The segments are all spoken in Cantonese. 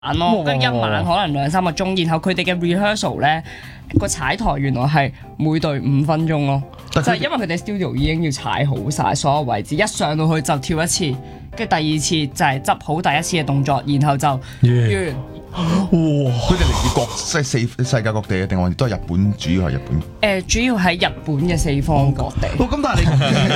咯，跟住一晚可能2-3個鐘，然後佢哋嘅 rehearsal 咧個踩台原來係每隊5分鐘咯，就係因為佢哋 studio 已經要踩好晒所有位置，一上到去就跳一次，跟住第二次就係執好第一次嘅動作，然後就完。 哇！佢哋嚟自世界各地嘅，定還是都係日本？主要係日本。 主要喺日本嘅四方各地。 咁但係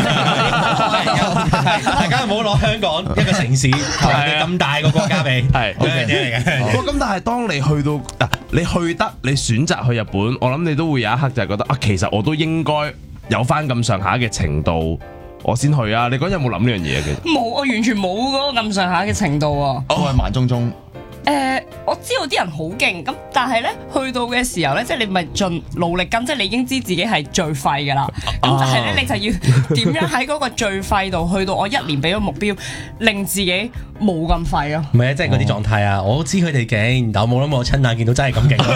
大家唔好攞香港一個城市同人哋咁大個國家比，係兩樣嘢嚟嘅。 咁但係當你去到你去得，你選擇去日本，我諗你都會有一刻就係覺得其實我都應該有翻咁上下嘅程度，我先去啊！你嗰陣有冇諗呢樣嘢嘅？ 冇，我完全冇嗰個咁上下嘅程度啊！ 我係慢中中。 我知道啲人好勁，咁但係咧去到嘅時候咧，即係你咪盡努力跟，即係你已經知自己係最廢㗎啦。咁但係咧，你就要點樣喺嗰個最廢度去到我1年俾個目標，令自己冇咁廢咯。 唔係啊，即係嗰啲狀態啊！我知佢哋勁，但我冇諗我親眼見到真係咁勁。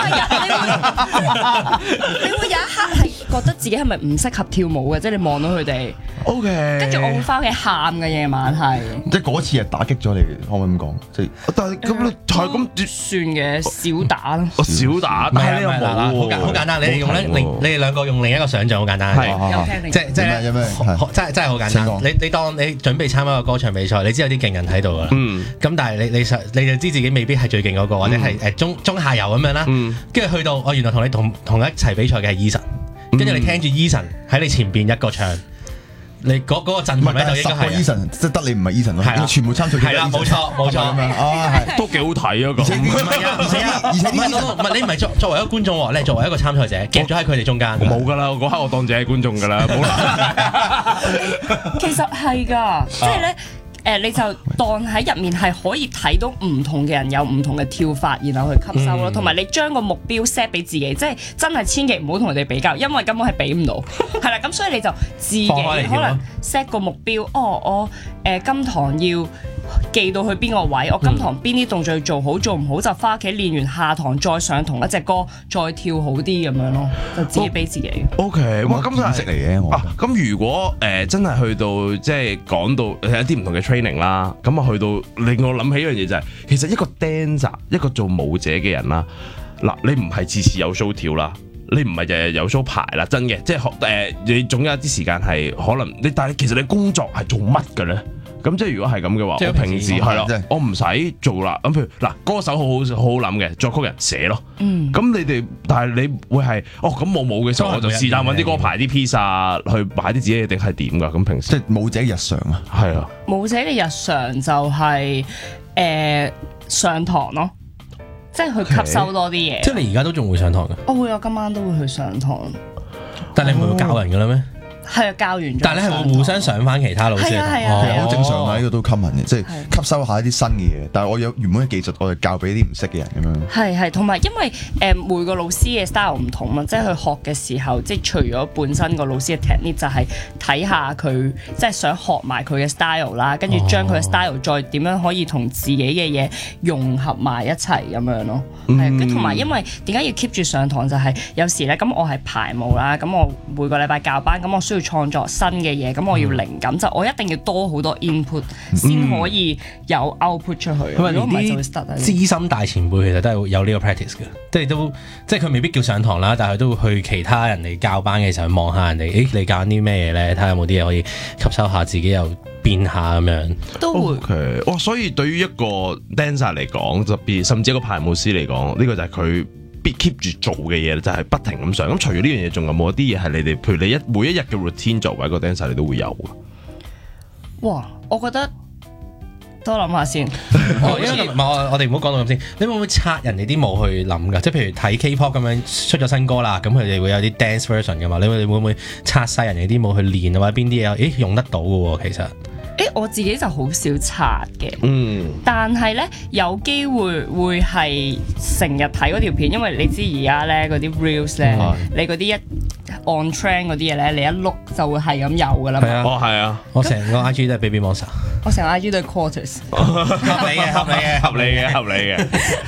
你會有一刻係覺得自己係咪唔適合跳舞嘅？即係你望到佢哋。 O K。 跟住我會翻屋企喊嘅夜晚係。 即係嗰次係打擊咗你，可唔可以咁講？即係，但係咁你係咁算嘅小打咯。 小打，但係你又冇好簡單，你哋用咧，你哋兩個用另一個想像好簡單。即係真係好簡單。你當你準備參加一個歌唱比賽，你知有啲勁人喺度㗎啦。咁但係你就知自己未必係最勁嗰個，或者係中下游咁樣啦。跟住去到原來同你同一齊比賽嘅係 Eason，跟住你聽住 Eason 喺你前邊一個唱。你嗰個陣咧就應該係 Eason，即係得你唔係 Eason 咯，因為全部參賽係啦，冇錯咁樣， 都幾好睇啊！咁唔係你唔係作為一個觀眾喎，你係作為一個參賽者，夾咗喺佢哋中間。 冇㗎啦，嗰刻我當自己係觀眾㗎啦，冇啦。 其實係㗎，即係咧。你就當喺入面係可以睇到唔同嘅人有唔同嘅跳法，然後去吸收咯。同埋你將個目標 set 俾自己，即係真係千祈唔好同人哋比較，因為根本係比唔到。係啦，咁所以你就自己可能 set 個目標。我今堂要記到去邊個位，我今堂邊啲動作要做好，做唔好就翻屋企練完，下堂再上同一隻歌，再跳好啲咁樣咯，就自己俾自己。 O K， 哇，咁識嚟嘅我。 咁如果真係去到即係講到一啲唔同嘅training 啦，咁啊去到令我諗起一樣嘢就係，其實一個 dancer， 一個做舞者嘅人啦，嗱你唔係次次有 show 跳啦。你唔係日日有 show 排啦，真嘅，即係你總有一啲時間係可能你，但係其實你工作係做乜嘅咧？咁即係如果係咁嘅話，我平時係咯，我唔使做啦。咁譬如嗱，歌手好好諗嘅，作曲人寫咯。咁你哋，但係你會係咁我冇嘅時候，我就是但揾啲歌排啲 piece 啊，去擺啲自己定係點㗎？咁平時即係舞者日常啊， 係啊。 舞者嘅日常就係上堂咯，即係去吸收多啲嘢。 即係你而家都仲會上堂㗎？ 我今晚都會去上堂。 但係你唔會教人㗎啦咩？ 係啊，教完咗。但係你係會互相上翻其他老師嘅堂？ 係好正常啊，呢個都 common 嘅，即係吸收下一啲新嘅嘢。但係我有原本嘅技術，我就教俾啲唔識嘅人咁樣。 係，同埋因為每個老師嘅 style 唔同嘛，即係佢學嘅時候，即係除咗本身個老師嘅 technique，就係睇下佢即係想學埋佢嘅 style 啦，跟住將佢嘅 style 再點樣可以同自己嘅嘢融合埋一齊咁樣咯。係，同埋因為點解要 keep 住上堂就係有時咧，咁我係排舞啦，咁我每個禮拜教班，咁我需要創作新嘅嘢，咁我要靈感，就我一定要多好多 input 先可以有 output 出去。如果唔係就會 stuck 啊。 資深大前輩其實都係有呢個 practice 嘅，即係佢未必叫上堂啦，但係都會去其他人嚟教班嘅時候望下人哋，你教啲咩嘢咧？睇下有冇啲嘢可以吸收下，自己又變下咁樣。 都會。 Okay. 所以對於一個 dancer 嚟講，特別甚至一個排舞師嚟講，呢個就係佢必 keep 住做嘅嘢，就係不停咁上。咁除咗呢樣嘢，仲有冇一啲嘢係你哋，譬如你每一日嘅 routine 作為一個 dancer，你都會有嘅？ 哇！我覺得多諗下先。 我哋唔好講到咁先。你會唔會拆人哋啲舞去諗㗎？即係譬如睇 K-pop 咁樣出咗新歌啦，咁佢哋會有啲 dance version 㗎嘛？你會唔會拆晒人哋啲舞去練啊？或者邊啲嘢用得到嘅喎？其實。 我自己就好少刷嘅，但係咧有機會係成日睇嗰條片，因為你知而家咧嗰啲 reels 咧，你嗰啲一 on trend 嗰啲嘢咧，你一碌就會係咁有噶啦。 係啊， 我成個 IG 都係 Baby Monster， 我成個 IG 都係 Quarters， 合理嘅。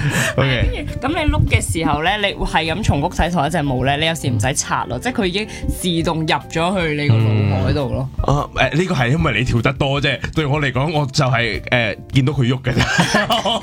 OK，咁你碌嘅時候咧，你會係咁重複睇同一隻舞咧，你有時唔使刷咯，即係佢已經自動入咗去你個腦海度咯。 呢個係因為你跳得多啫，對我嚟講，我就係見到佢喐嘅啫。